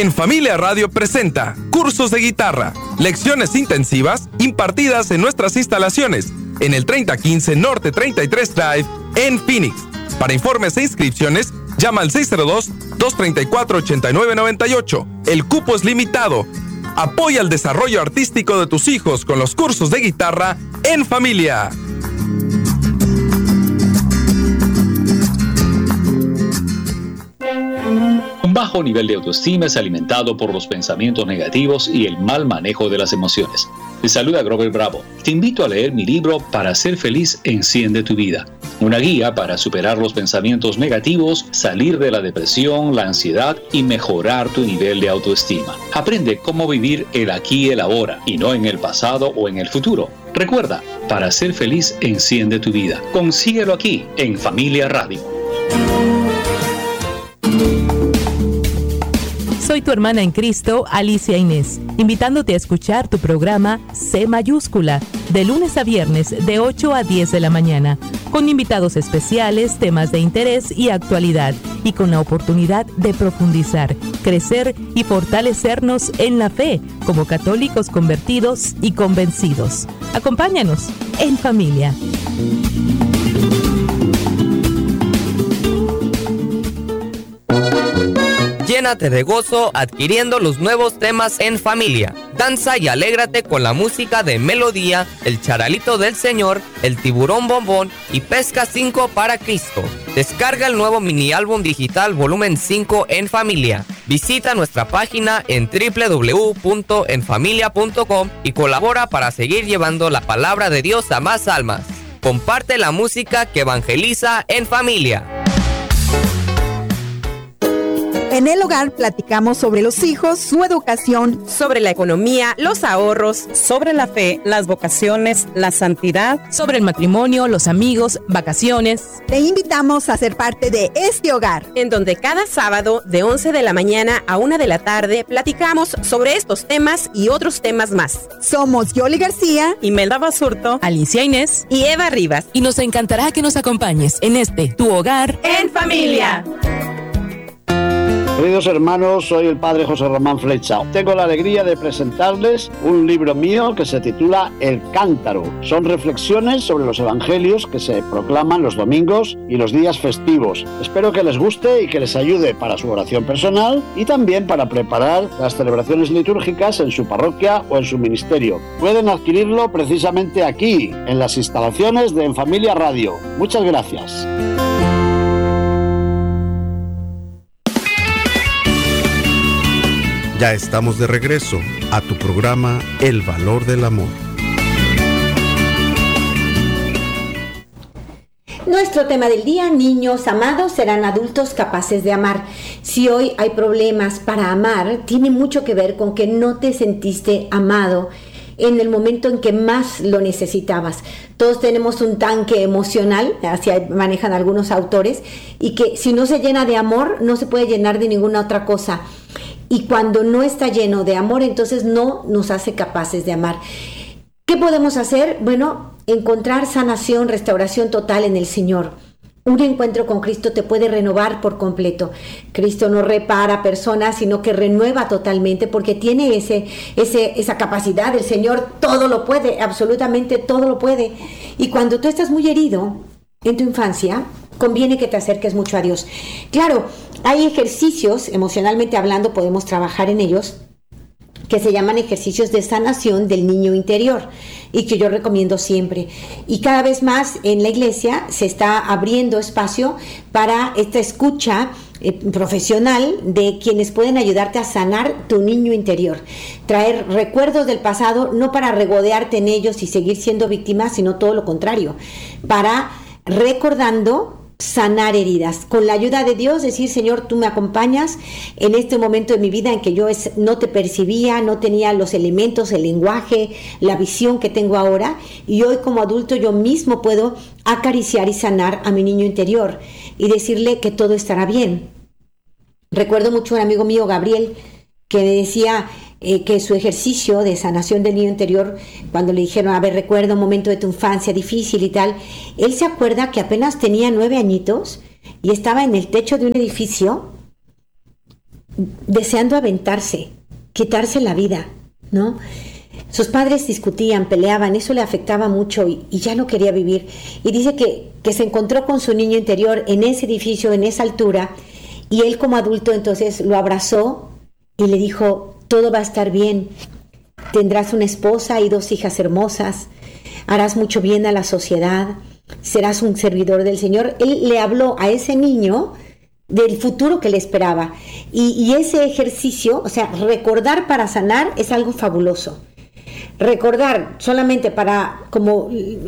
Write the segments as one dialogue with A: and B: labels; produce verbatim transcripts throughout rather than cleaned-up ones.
A: En Familia Radio presenta cursos de guitarra, lecciones intensivas impartidas en nuestras instalaciones en el treinta quince Norte treinta y tres Drive en Phoenix. Para informes e inscripciones, llama al seis cero dos, dos tres cuatro, ocho nueve nueve ocho. El cupo es limitado. Apoya el desarrollo artístico de tus hijos con los cursos de guitarra en familia.
B: Un bajo nivel de autoestima es alimentado por los pensamientos negativos y el mal manejo de las emociones. Te saluda Grover Bravo. Te invito a leer mi libro Para ser feliz, enciende tu vida. Una guía para superar los pensamientos negativos, salir de la depresión, la ansiedad y mejorar tu nivel de autoestima. Aprende cómo vivir el aquí y el ahora y no en el pasado o en el futuro. Recuerda, Para ser feliz, enciende tu vida. Consíguelo aquí en Familia Radio.
C: Soy tu hermana en Cristo, Alicia Inés, invitándote a escuchar tu programa C mayúscula, de lunes a viernes de ocho a diez de la mañana, con invitados especiales, temas de interés y actualidad, y con la oportunidad de profundizar, crecer y fortalecernos en la fe, como católicos convertidos y convencidos. Acompáñanos en familia.
D: Llénate de gozo adquiriendo los nuevos temas en familia. Danza y alégrate con la música de Melodía, El Charalito del Señor, El Tiburón Bombón y Pesca cinco para Cristo. Descarga el nuevo mini álbum digital volumen cinco en familia. Visita nuestra página en doble u doble u doble u punto en familia punto com y colabora para seguir llevando la palabra de Dios a más almas. Comparte la música que evangeliza en familia.
E: En el hogar platicamos sobre los hijos, su educación,
F: sobre la economía, los ahorros, sobre la fe, las vocaciones, la santidad,
C: sobre el matrimonio, los amigos, vacaciones.
E: Te invitamos a ser parte de este hogar,
F: en donde cada sábado de once de la mañana a una de la tarde platicamos sobre estos temas y otros temas más.
E: Somos Yoli García,
F: Imelda Basurto,
C: Alicia Inés
F: y Eva Rivas.
C: Y nos encantará que nos acompañes en este, tu hogar
F: en familia.
G: Queridos hermanos, soy el padre José Román Flecha. Tengo la alegría de presentarles un libro mío que se titula El Cántaro. Son reflexiones sobre los evangelios que se proclaman los domingos y los días festivos. Espero que les guste y que les ayude para su oración personal y también para preparar las celebraciones litúrgicas en su parroquia o en su ministerio. Pueden adquirirlo precisamente aquí, en las instalaciones de En Familia Radio. Muchas gracias.
H: Ya estamos de regreso a tu programa El Valor del Amor.
I: Nuestro tema del día: niños amados serán adultos capaces de amar. Si hoy hay problemas para amar, tiene mucho que ver con que no te sentiste amado en el momento en que más lo necesitabas. Todos tenemos un tanque emocional, así manejan algunos autores, y que si no se llena de amor, no se puede llenar de ninguna otra cosa. Y cuando no está lleno de amor, entonces no nos hace capaces de amar. ¿Qué podemos hacer? Bueno, encontrar sanación, restauración total en el Señor. Un encuentro con Cristo te puede renovar por completo. Cristo no repara personas, sino que renueva totalmente, porque tiene ese, ese, esa capacidad. El Señor todo lo puede, absolutamente todo lo puede. Y cuando tú estás muy herido en tu infancia, conviene que te acerques mucho a Dios. Claro, hay ejercicios, emocionalmente hablando, podemos trabajar en ellos, que se llaman ejercicios de sanación del niño interior y que yo recomiendo siempre. Y cada vez más en la iglesia se está abriendo espacio para esta escucha eh, profesional de quienes pueden ayudarte a sanar tu niño interior. Traer recuerdos del pasado, no para regodearte en ellos y seguir siendo víctima, sino todo lo contrario, para recordando sanar heridas, con la ayuda de Dios, decir: Señor, tú me acompañas en este momento de mi vida en que yo es, no te percibía, no tenía los elementos, el lenguaje, la visión que tengo ahora, y hoy como adulto yo mismo puedo acariciar y sanar a mi niño interior y decirle que todo estará bien. Recuerdo mucho a un amigo mío, Gabriel, que me decía eh, que su ejercicio de sanación del niño interior, cuando le dijeron: a ver, recuerda un momento de tu infancia difícil y tal, él se acuerda que apenas tenía nueve añitos y estaba en el techo de un edificio deseando aventarse, quitarse la vida, ¿no? Sus padres discutían, peleaban, eso le afectaba mucho y, y ya no quería vivir. Y dice que, que se encontró con su niño interior en ese edificio, en esa altura, y él como adulto entonces lo abrazó y le dijo, todo va a estar bien, tendrás una esposa y dos hijas hermosas, harás mucho bien a la sociedad, serás un servidor del Señor. Él le habló a ese niño del futuro que le esperaba. Y, y ese ejercicio, o sea, recordar para sanar es algo fabuloso. Recordar solamente para como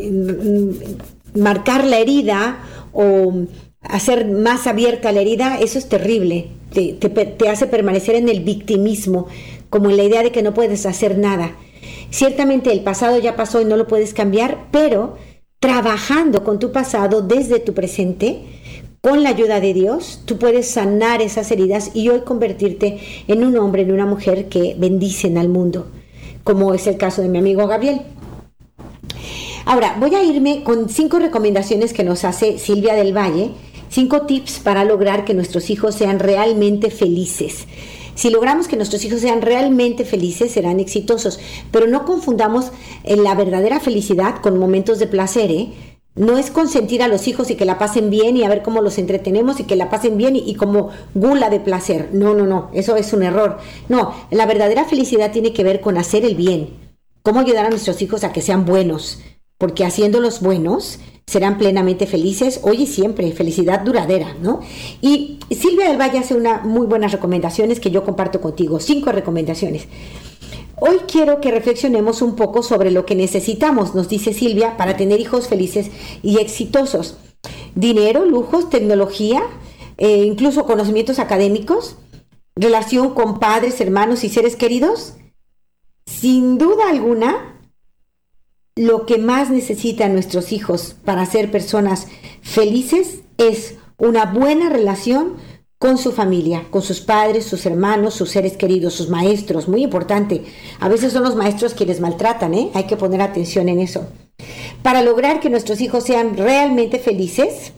I: marcar la herida o hacer más abierta la herida, eso es terrible. Te, te, te hace permanecer en el victimismo, como en la idea de que no puedes hacer nada. Ciertamente el pasado ya pasó y no lo puedes cambiar, pero trabajando con tu pasado desde tu presente, con la ayuda de Dios, tú puedes sanar esas heridas y hoy convertirte en un hombre, en una mujer que bendicen al mundo, como es el caso de mi amigo Gabriel. Ahora, voy a irme con cinco recomendaciones que nos hace Silvia del Valle, cinco tips para lograr que nuestros hijos sean realmente felices. Si logramos que nuestros hijos sean realmente felices, serán exitosos, pero no confundamos la verdadera felicidad con momentos de placer, ¿eh? No es consentir a los hijos y que la pasen bien y a ver cómo los entretenemos y que la pasen bien y, y como gula de placer. No, no, no, eso es un error. No, la verdadera felicidad tiene que ver con hacer el bien. Cómo ayudar a nuestros hijos a que sean buenos, porque haciéndolos buenos serán plenamente felices hoy y siempre, felicidad duradera, ¿no? Y Silvia del Valle hace una muy buenas recomendaciones que yo comparto contigo, cinco recomendaciones. Hoy quiero que reflexionemos un poco sobre lo que necesitamos, nos dice Silvia, para tener hijos felices y exitosos. Dinero, lujos, tecnología, eh, incluso conocimientos académicos, relación con padres, hermanos y seres queridos. Sin duda alguna, lo que más necesitan nuestros hijos para ser personas felices es una buena relación con su familia, con sus padres, sus hermanos, sus seres queridos, sus maestros, muy importante. A veces son los maestros quienes maltratan, ¿eh? Hay que poner atención en eso. Para lograr que nuestros hijos sean realmente felices,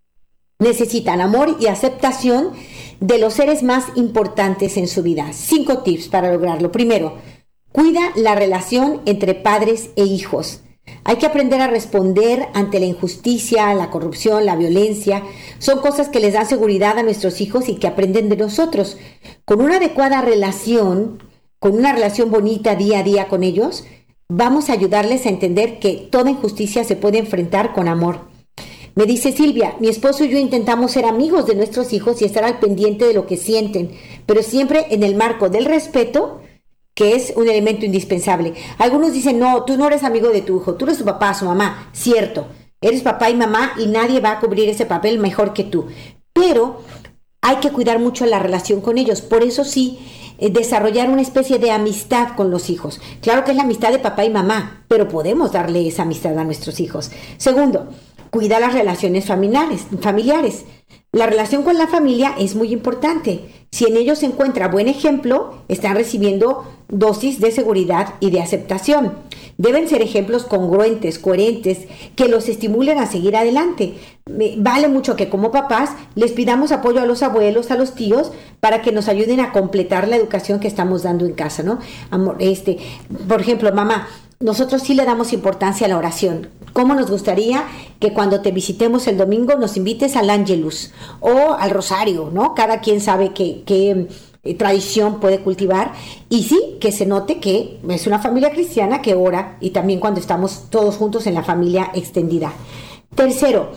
I: necesitan amor y aceptación de los seres más importantes en su vida. Cinco tips para lograrlo. Primero, cuida la relación entre padres e hijos. Hay que aprender a responder ante la injusticia, la corrupción, la violencia. Son cosas que les dan seguridad a nuestros hijos y que aprenden de nosotros. Con una adecuada relación, con una relación bonita día a día con ellos, vamos a ayudarles a entender que toda injusticia se puede enfrentar con amor. Me dice Silvia, mi esposo y yo intentamos ser amigos de nuestros hijos y estar al pendiente de lo que sienten, pero siempre en el marco del respeto, que es un elemento indispensable. Algunos dicen, no, tú no eres amigo de tu hijo, tú eres su papá, su mamá. Cierto, eres papá y mamá y nadie va a cubrir ese papel mejor que tú. Pero hay que cuidar mucho la relación con ellos. Por eso sí, eh, desarrollar una especie de amistad con los hijos. Claro que es la amistad de papá y mamá, pero podemos darle esa amistad a nuestros hijos. Segundo, cuida las relaciones familiares, familiares. La relación con la familia es muy importante. Si en ellos se encuentra buen ejemplo, están recibiendo dosis de seguridad y de aceptación. Deben ser ejemplos congruentes, coherentes, que los estimulen a seguir adelante. Vale mucho que como papás les pidamos apoyo a los abuelos, a los tíos, para que nos ayuden a completar la educación que estamos dando en casa, ¿no? Amor, este, por ejemplo, mamá, nosotros sí le damos importancia a la oración. ¿Cómo nos gustaría que cuando te visitemos el domingo nos invites al Ángelus o al Rosario, ¿no? Cada quien sabe qué, qué eh, tradición puede cultivar. Y sí, que se note que es una familia cristiana que ora y también cuando estamos todos juntos en la familia extendida. Tercero,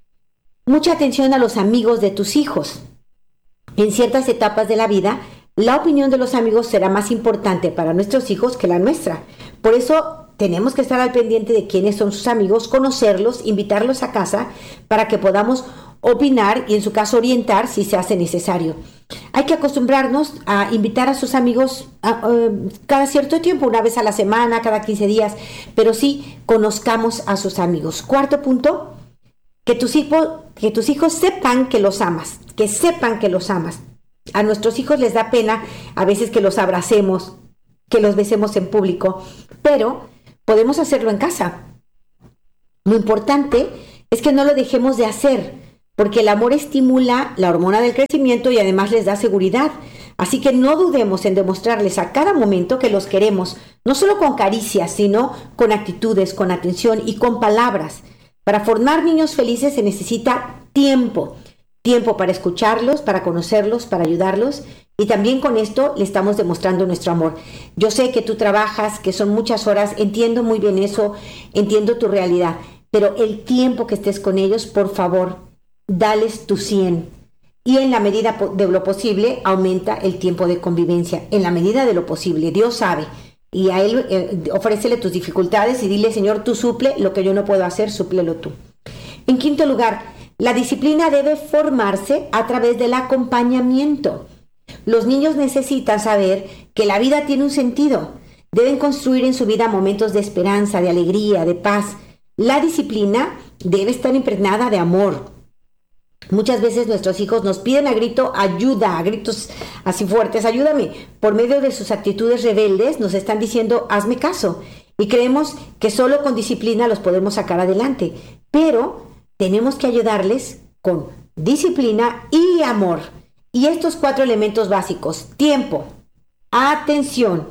I: mucha atención a los amigos de tus hijos. En ciertas etapas de la vida, la opinión de los amigos será más importante para nuestros hijos que la nuestra. Por eso tenemos que estar al pendiente de quiénes son sus amigos, conocerlos, invitarlos a casa para que podamos opinar y en su caso orientar si se hace necesario. Hay que acostumbrarnos a invitar a sus amigos a, uh, cada cierto tiempo, una vez a la semana, cada quince días, pero sí conozcamos a sus amigos. Cuarto punto, que tus hijos, que tus hijos sepan que los amas, que sepan que los amas. A nuestros hijos les da pena a veces que los abracemos, que los besemos en público, pero podemos hacerlo en casa. Lo importante es que no lo dejemos de hacer, porque el amor estimula la hormona del crecimiento y además les da seguridad. Así que no dudemos en demostrarles a cada momento que los queremos, no solo con caricias, sino con actitudes, con atención y con palabras. Para formar niños felices se necesita tiempo, tiempo para escucharlos, para conocerlos, para ayudarlos, y también con esto le estamos demostrando nuestro amor. Yo sé que tú trabajas, que son muchas horas, entiendo muy bien eso, entiendo tu realidad, pero el tiempo que estés con ellos, por favor, dales tu cien. Y en la medida de lo posible, aumenta el tiempo de convivencia. En la medida de lo posible, Dios sabe. Y a Él eh, ofrécele tus dificultades y dile, Señor, tú suple lo que yo no puedo hacer, súplelo tú. En quinto lugar, la disciplina debe formarse a través del acompañamiento. Los niños necesitan saber que la vida tiene un sentido. Deben construir en su vida momentos de esperanza, de alegría, de paz. La disciplina debe estar impregnada de amor. Muchas veces nuestros hijos nos piden a grito ayuda, a gritos así fuertes, ayúdame. Por medio de sus actitudes rebeldes nos están diciendo hazme caso. Y creemos que solo con disciplina los podemos sacar adelante. Pero tenemos que ayudarles con disciplina y amor. Y estos cuatro elementos básicos: tiempo, atención,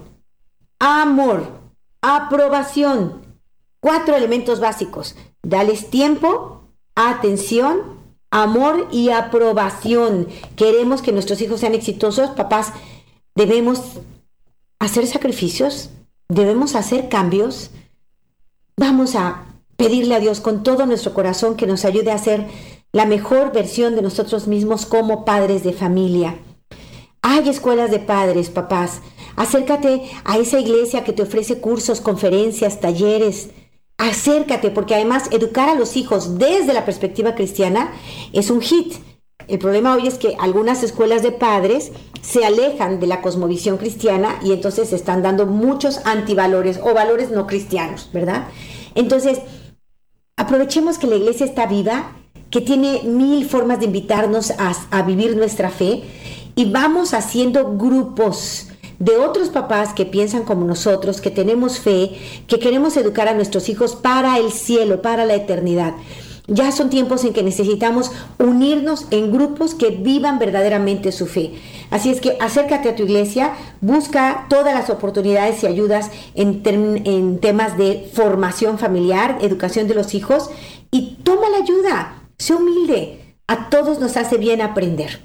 I: amor, aprobación. Cuatro elementos básicos. Dales tiempo, atención, amor y aprobación. Queremos que nuestros hijos sean exitosos. Papás, debemos hacer sacrificios, debemos hacer cambios. Vamos a pedirle a Dios con todo nuestro corazón que nos ayude a ser la mejor versión de nosotros mismos como padres de familia. Hay escuelas de padres, papás. Acércate a esa iglesia que te ofrece cursos, conferencias, talleres. Acércate, porque además educar a los hijos desde la perspectiva cristiana es un hit. El problema hoy es que algunas escuelas de padres se alejan de la cosmovisión cristiana y entonces se están dando muchos antivalores o valores no cristianos, ¿verdad? Entonces, aprovechemos que la iglesia está viva, que tiene mil formas de invitarnos a, a vivir nuestra fe, y vamos haciendo grupos de otros papás que piensan como nosotros, que tenemos fe, que queremos educar a nuestros hijos para el cielo, para la eternidad. Ya son tiempos en que necesitamos unirnos en grupos que vivan verdaderamente su fe. Así es que acércate a tu iglesia, busca todas las oportunidades y ayudas en, term- en temas de formación familiar, educación de los hijos, y toma la ayuda, sé humilde. A todos nos hace bien aprender.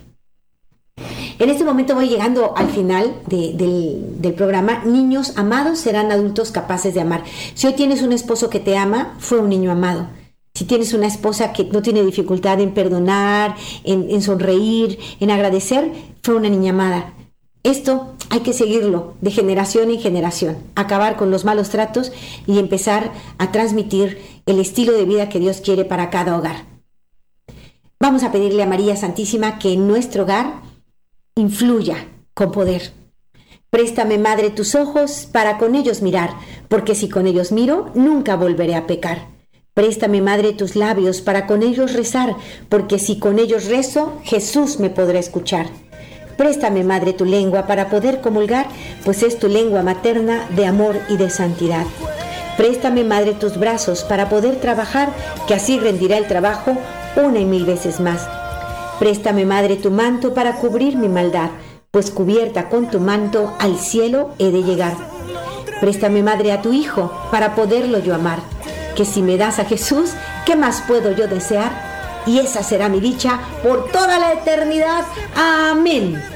I: En este momento voy llegando al final de, del, del programa. Niños amados serán adultos capaces de amar. Si hoy tienes un esposo que te ama, fue un niño amado. Si tienes una esposa que no tiene dificultad en perdonar, en, en sonreír, en agradecer, fue una niña amada. Esto hay que seguirlo de generación en generación, acabar con los malos tratos y empezar a transmitir el estilo de vida que Dios quiere para cada hogar. Vamos a pedirle a María Santísima que en nuestro hogar influya con poder. Préstame, Madre, tus ojos para con ellos mirar, porque si con ellos miro, nunca volveré a pecar. Préstame, Madre, tus labios para con ellos rezar, porque si con ellos rezo, Jesús me podrá escuchar. Préstame, Madre, tu lengua para poder comulgar, pues es tu lengua materna de amor y de santidad. Préstame, Madre, tus brazos para poder trabajar, que así rendirá el trabajo una y mil veces más. Préstame, Madre, tu manto para cubrir mi maldad, pues cubierta con tu manto al cielo he de llegar. Préstame, Madre, a tu Hijo para poderlo yo amar, que si me das a Jesús, ¿qué más puedo yo desear? Y esa será mi dicha por toda la eternidad. Amén.